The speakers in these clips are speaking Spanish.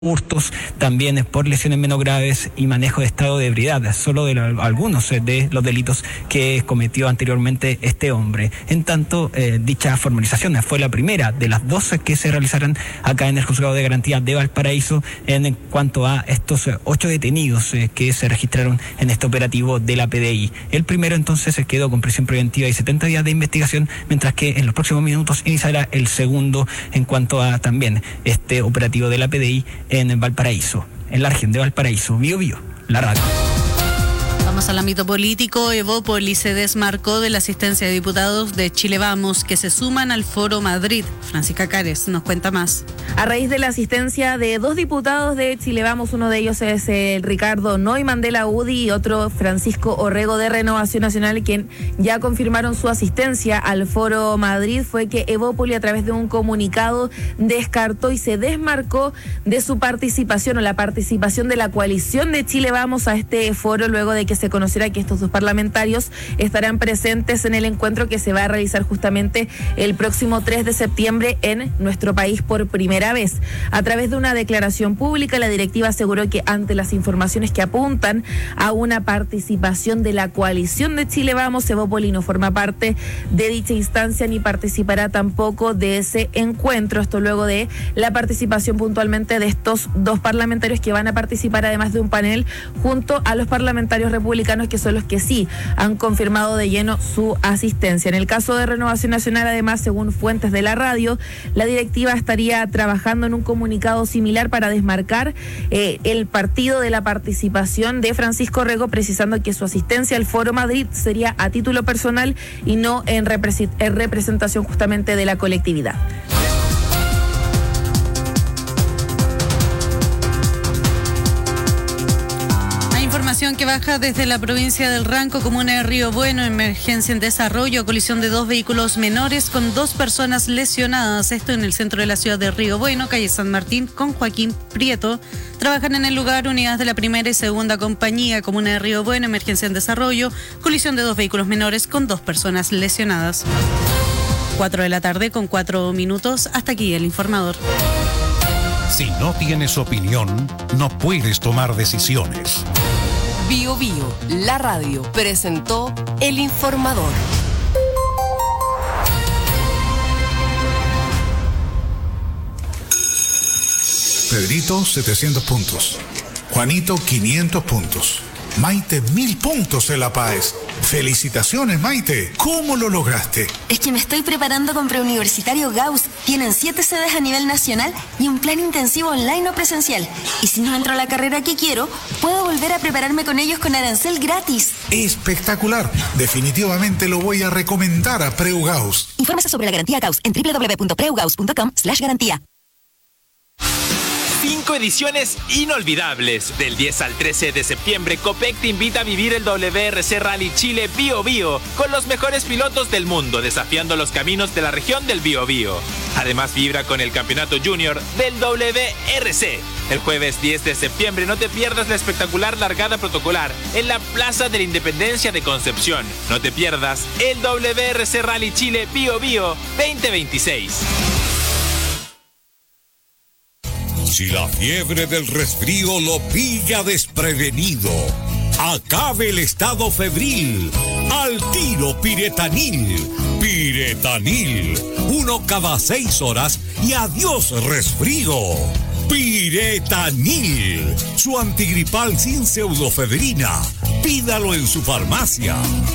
hurtos, también por lesiones menos graves y manejo de estado de ebriedad, solo de algunos de los delitos que cometió anteriormente este hombre. En tanto, dicha formalización fue la primera de las 12 que se realizarán acá en el Juzgado de Garantía de Valparaíso en cuanto a estos 8 detenidos que se registraron en este operativo de la PDI. El primero entonces se quedó con prisión preventiva y 70 días de investigación, mientras que en los próximos minutos iniciará el segundo en cuanto a también este operativo de la PDI en Valparaíso, en la región de Valparaíso. Bío Bío, la radio. Vamos al ámbito político. Evópolis se desmarcó de la asistencia de diputados de Chile Vamos que se suman al Foro Madrid. Francisca Cares nos cuenta más. A raíz de la asistencia de 2 diputados de Chile Vamos, uno de ellos es Ricardo Neumann de la UDI y otro Francisco Orrego de Renovación Nacional, quien ya confirmaron su asistencia al Foro Madrid, fue que Evópolis, a través de un comunicado, descartó y se desmarcó de su participación o la participación de la coalición de Chile Vamos a este foro, luego de que se conociera que estos 2 parlamentarios estarán presentes en el encuentro que se va a realizar justamente el próximo 3 de septiembre en nuestro país por primera vez. A través de una declaración pública, la directiva aseguró que ante las informaciones que apuntan a una participación de la coalición de Chile Vamos, Evópolis no forma parte de dicha instancia ni participará tampoco de ese encuentro. Esto luego de la participación puntualmente de estos 2 parlamentarios que van a participar, además de un panel junto a los parlamentarios republicanos, que son los que sí han confirmado de lleno su asistencia. En el caso de Renovación Nacional, además, según fuentes de la radio, la directiva estaría trabajando en un comunicado similar para desmarcar el partido de la participación de Francisco Orrego, precisando que su asistencia al Foro Madrid sería a título personal y no en representación justamente de la colectividad. Información que baja desde la provincia del Ranco, comuna de Río Bueno. Emergencia en desarrollo, colisión de 2 vehículos menores con 2 personas lesionadas. Esto en el centro de la ciudad de Río Bueno, calle San Martín con Joaquín Prieto. Trabajan en el lugar unidades de la primera y segunda compañía, comuna de Río Bueno. Emergencia en desarrollo, colisión de 2 vehículos menores con 2 personas lesionadas. 4 de la tarde con 4 minutos. Hasta aquí el informador. Si no tienes opinión, no puedes tomar decisiones. Bío Bío, la radio, presentó El Informador. Pedrito, 700 puntos. Juanito, 500 puntos. Maite, 1000 puntos en La Paz. Felicitaciones, Maite. ¿Cómo lo lograste? Es que me estoy preparando con Preuniversitario Gauss. Tienen 7 sedes a nivel nacional y un plan intensivo online o presencial. Y si no entro a la carrera que quiero, puedo volver a prepararme con ellos con arancel gratis. Espectacular. Definitivamente lo voy a recomendar a Preu Gauss. Infórmese sobre la garantía Gauss en www.preugauss.com/garantía. 5 ediciones inolvidables. Del 10 al 13 de septiembre, Copec te invita a vivir el WRC Rally Chile Bío Bío con los mejores pilotos del mundo, desafiando los caminos de la región del Bío Bío. Además, vibra con el campeonato junior del WRC. El jueves 10 de septiembre no te pierdas la espectacular largada protocolar en la Plaza de la Independencia de Concepción. No te pierdas el WRC Rally Chile Bío Bío 2026. Si la fiebre del resfrío lo pilla desprevenido, acabe el estado febril. Al tiro Piretanil. Piretanil. 1 cada 6 horas y adiós resfrío. Piretanil. Su antigripal sin pseudofebrina. Pídalo en su farmacia.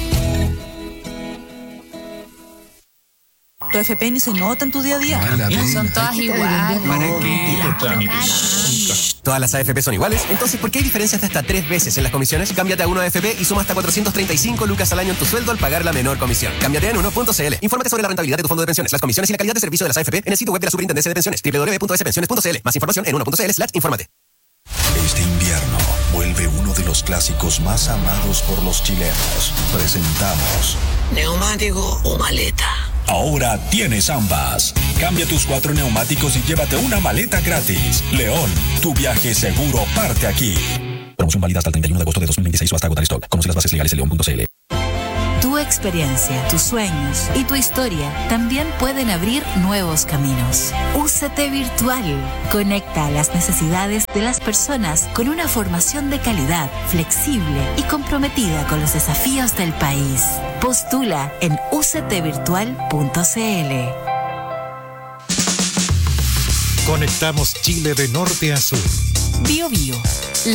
Tu FP ni se nota en tu día a día. Son todas iguales. ¿Para qué? Todas las AFP son iguales, entonces ¿por qué hay diferencias de hasta 3 veces en las comisiones? Cámbiate a 1 AFP y suma hasta 435 lucas al año en tu sueldo al pagar la menor comisión. Cámbiate en 1.cl. Infórmate sobre la rentabilidad de tu fondo de pensiones, las comisiones y la calidad de servicio de las AFP en el sitio web de la Superintendencia de Pensiones, www.spensiones.cl. Más información en 1.cl/infórmate. Este invierno vuelve uno de los clásicos más amados por los chilenos. Presentamos ¿neumático o maleta? Ahora tienes ambas. Cambia tus 4 neumáticos y llévate una maleta gratis. León, tu viaje seguro parte aquí. Promoción válida hasta el 31 de agosto de 2026 o hasta agotar stock. Conoce las bases legales en león.cl. Tuve experiencia, tus sueños y tu historia también pueden abrir nuevos caminos. UCT Virtual conecta a las necesidades de las personas con una formación de calidad, flexible y comprometida con los desafíos del país. Postula en uctvirtual.cl. Conectamos Chile de norte a sur. Bio Bio,